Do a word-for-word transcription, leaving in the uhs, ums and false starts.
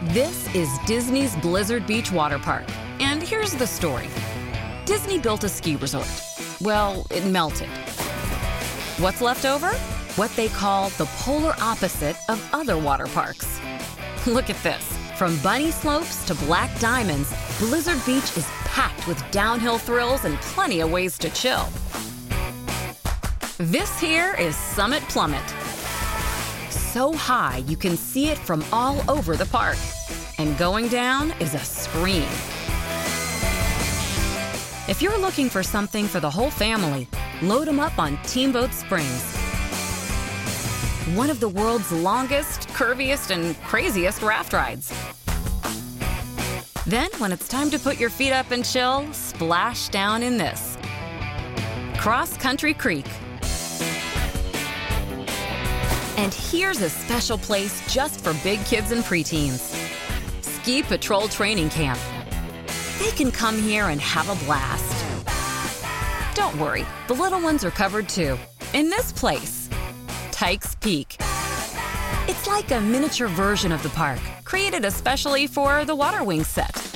This is Disney's Blizzard Beach Water Park, and here's the story. Disney built a ski resort. Well, it melted. What's left over? What they call the polar opposite of other water parks. Look at this. From bunny slopes to black diamonds, Blizzard Beach is packed with downhill thrills and plenty of ways to chill. This here is Summit Plummet. So high you can see it from all over the park. And going down is a scream. If you're looking for something for the whole family, load them up on Teamboat Springs. One of the world's longest, curviest, and craziest raft rides. Then, when it's time to put your feet up and chill, splash down in this. Cross Country Creek. And here's a special place just for big kids and preteens. Ski Patrol Training Camp. They can come here and have a blast. Don't worry, the little ones are covered too. In this place, Tykes Peak. It's like a miniature version of the park, created especially for the Water Wings set.